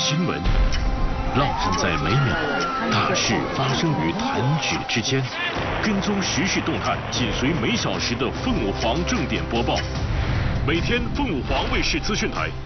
新闻，浪人在每秒，大事发生于弹指之间。跟踪时事动态，紧随每小时的凤凰正点播报。每天凤凰卫视资讯台